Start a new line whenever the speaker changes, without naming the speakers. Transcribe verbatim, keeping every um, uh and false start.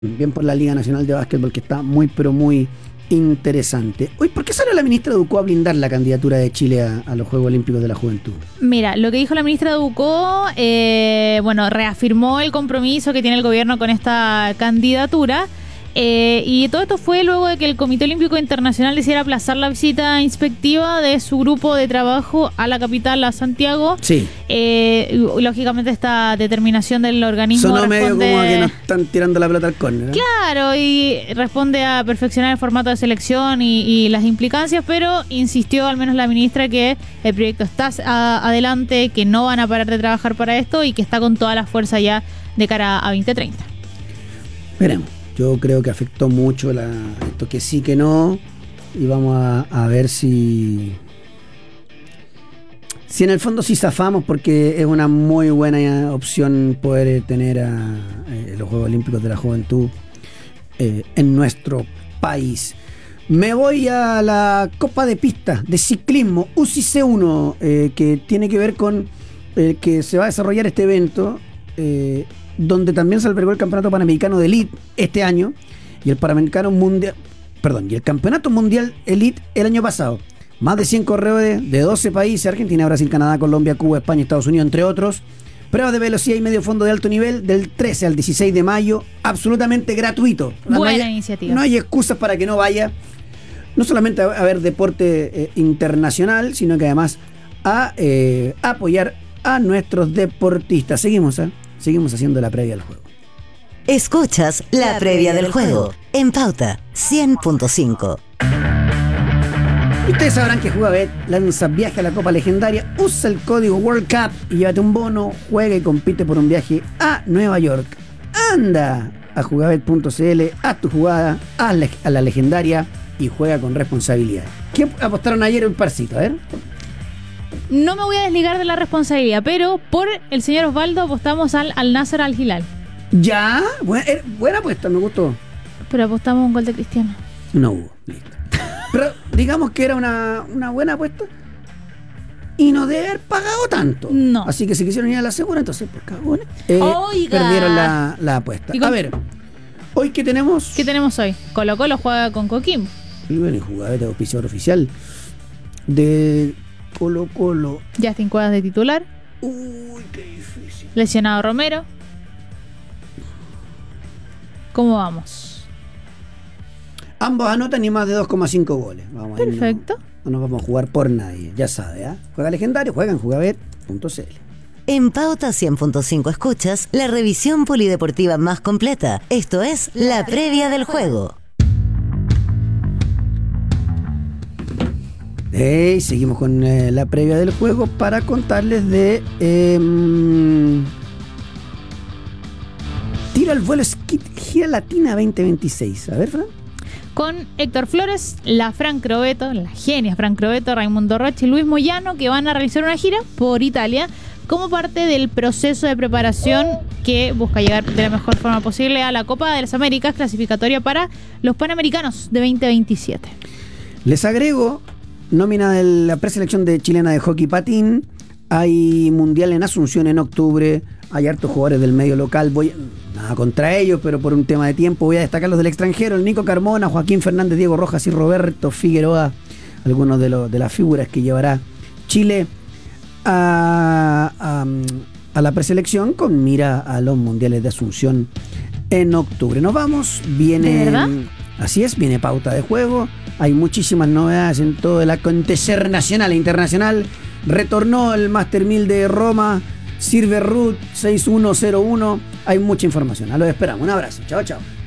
Bien por la Liga Nacional de Básquetbol, que está muy, pero muy interesante. Hoy, ¿por qué salió la ministra Ducó a blindar la candidatura de Chile a, a los Juegos Olímpicos de la Juventud?
Mira, lo que dijo la ministra Ducó, eh, bueno, reafirmó el compromiso que tiene el gobierno con esta candidatura. Eh, y todo esto fue luego de que el Comité Olímpico Internacional decidiera aplazar la visita inspectiva de su grupo de trabajo a la capital, a Santiago.
Sí.
Eh, lógicamente esta determinación del organismo
sonó
responde...
medio como a que nos están tirando la pelota al córner, ¿eh?
Claro, y responde a perfeccionar el formato de selección y, y las implicancias, pero insistió al menos la ministra que el proyecto está a, adelante, que no van a parar de trabajar para esto y que está con toda la fuerza ya de cara a veinte treinta.
Veremos. Yo creo que afectó mucho la, esto que sí que no, y vamos a, a ver si si en el fondo sí zafamos, porque es una muy buena opción poder tener a, eh, los Juegos Olímpicos de la Juventud eh, en nuestro país. Me voy a la Copa de Pista de Ciclismo U C I C uno, eh, que tiene que ver con eh, que se va a desarrollar este evento, eh, donde también se albergó el Campeonato Panamericano de Elite este año y el Panamericano Mundial, perdón, y el Campeonato Mundial Elite el año pasado. Más de cien corredores de doce países: Argentina, Brasil, Canadá, Colombia, Cuba, España, Estados Unidos, entre otros. Pruebas de velocidad y medio fondo de alto nivel del trece al dieciséis de mayo, absolutamente gratuito.
Buena
no hay,
iniciativa.
No hay excusas para que no vaya, no solamente a, a ver deporte eh, internacional, sino que además a eh, apoyar a nuestros deportistas. Seguimos, ¿eh? Seguimos haciendo la previa del juego.
Escuchas la previa del juego en Pauta cien punto cinco.
Ustedes sabrán que Jugabet lanza viaje a la Copa Legendaria. Usa el código World Cup y llévate un bono, juega y compite por un viaje a Nueva York. Anda a jugabet punto c l, haz tu jugada, haz la, a la legendaria y juega con responsabilidad. ¿Qué apostaron ayer? Un parcito, a ver.
No me voy a desligar de la responsabilidad, pero por el señor Osvaldo apostamos al Al Nasser Al Hilal.
Ya, buena, eh, buena apuesta, me gustó.
Pero apostamos un gol de Cristiano.
No hubo, listo. Pero digamos que era una, una buena apuesta y no debe haber pagado tanto.
No.
Así que si quisieron ir a la segura, entonces por cagones, eh,
Oiga.
perdieron la, la apuesta.
con...
A ver, ¿hoy qué tenemos?
¿Qué tenemos hoy? Colo Colo juega con Coquimbo.
Y bueno, y jugador de auspiciador oficial de Colo Colo.
Justin Cuevas de titular.
Uy, qué difícil.
Lesionado Romero. ¿Cómo vamos?
Ambos anotan y más de dos coma cinco goles. Vamos,
perfecto.
No, no nos vamos a jugar por nadie, ya sabe, ¿eh? Juega legendario, juega en jugabet punto c l.
En Pauta cien punto cinco escuchas la revisión polideportiva más completa. Esto es la previa del juego.
Hey, seguimos con eh, la previa del juego para contarles de eh, tiro al vuelo Skit Gira Latina veinte veintiséis. A ver, Fran.
Con Héctor Flores, la Fran Crobeto, la genia Fran Crobeto, Raimundo Rocha y Luis Moyano, que van a realizar una gira por Italia como parte del proceso de preparación que busca llegar de la mejor forma posible a la Copa de las Américas, clasificatoria para los Panamericanos de veinte veintisiete. Les agrego nómina de la preselección de chilena de hockey patín. Hay mundial en Asunción en octubre. Hay hartos jugadores del medio local. Voy nada contra ellos, pero por un tema de tiempo voy a destacar los del extranjero: el Nico Carmona, Joaquín Fernández, Diego Rojas y Roberto Figueroa, algunos de, los, de las figuras que llevará Chile a, a, a la preselección con mira a los mundiales de Asunción en octubre. Nos vamos, viene... ¿De verdad?
Así es, viene pauta de juego. Hay muchísimas novedades en todo el acontecer nacional e internacional. Retornó el Master mil de Roma, Sirve Root seis uno cero uno. Hay mucha información. A lo esperamos. Un abrazo. Chao, chao.